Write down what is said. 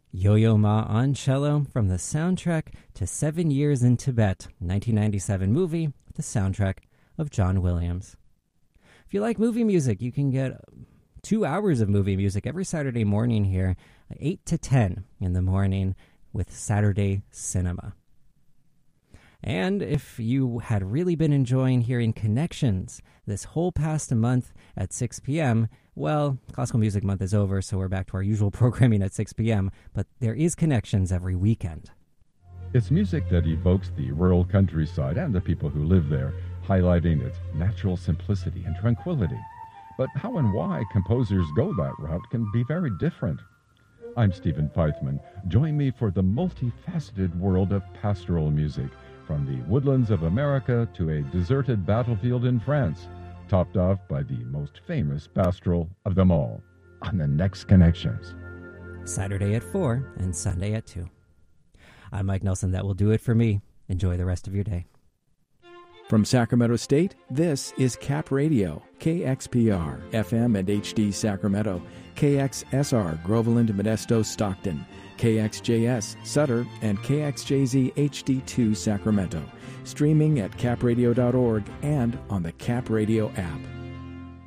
Yo-Yo Ma on cello from the soundtrack to 7 Years in Tibet, 1997 movie with the soundtrack of John Williams. If you like movie music, you can get 2 hours of movie music every Saturday morning here, 8 to 10 in the morning with Saturday Cinema. And if you had really been enjoying hearing Connections this whole past month at 6 p.m., well, Classical Music Month is over, so we're back to our usual programming at 6 p.m., but there is Connections every weekend. It's music that evokes the rural countryside and the people who live there, highlighting its natural simplicity and tranquility. But how and why composers go that route can be very different. I'm Stephen Feithman. Join me for the multifaceted world of pastoral music, from the woodlands of America to a deserted battlefield in France, topped off by the most famous pastoral of them all, on the next Connections. Saturday at 4 and Sunday at 2. I'm Mike Nelson. That will do it for me. Enjoy the rest of your day. From Sacramento State, this is Cap Radio, KXPR, FM and HD Sacramento, KXSR, Groveland, Modesto, Stockton, KXJS, Sutter, and KXJZ HD2 Sacramento. Streaming at capradio.org and on the Cap Radio app.